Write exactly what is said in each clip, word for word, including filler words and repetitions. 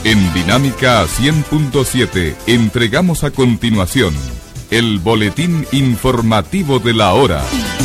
En Dinámica cien punto siete entregamos a continuación el boletín informativo de la hora.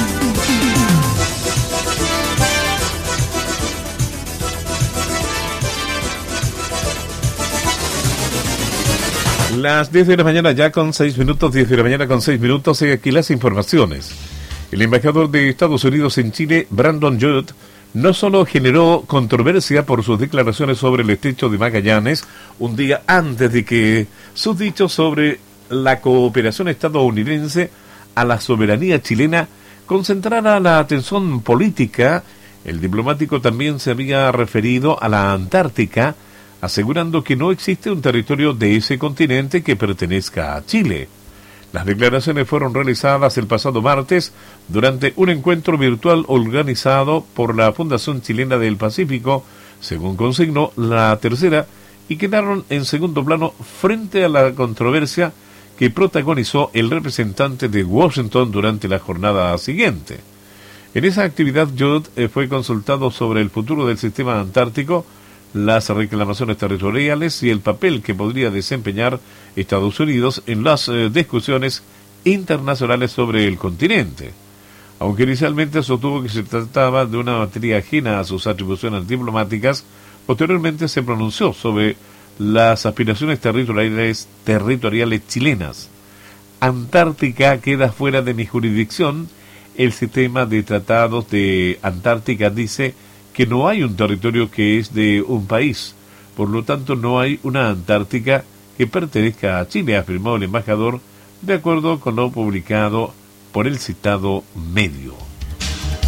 Las diez de la mañana ya con seis minutos, diez de la mañana con seis minutos, y aquí las informaciones. El embajador de Estados Unidos en Chile, Brandon Judd, no solo generó controversia por sus declaraciones sobre el estrecho de Magallanes, un día antes de que sus dichos sobre la cooperación estadounidense a la soberanía chilena concentrara la atención política. El diplomático también se había referido a la Antártica, asegurando que no existe un territorio de ese continente que pertenezca a Chile. Las declaraciones fueron realizadas el pasado martes durante un encuentro virtual organizado por la Fundación Chilena del Pacífico, según consignó La Tercera, y quedaron en segundo plano frente a la controversia que protagonizó el representante de Washington durante la jornada siguiente. En esa actividad, Judd eh, fue consultado sobre el futuro del sistema antártico, las reclamaciones territoriales y el papel que podría desempeñar Estados Unidos en las eh, discusiones internacionales sobre el continente. Aunque inicialmente sostuvo que se trataba de una materia ajena a sus atribuciones diplomáticas, posteriormente se pronunció sobre las aspiraciones territoriales, territoriales chilenas. Antártica queda fuera de mi jurisdicción. El sistema de tratados de Antártica dice que no hay un territorio que es de un país, por lo tanto no hay una Antártica que pertenezca a Chile, afirmó el embajador, de acuerdo con lo publicado por el citado medio.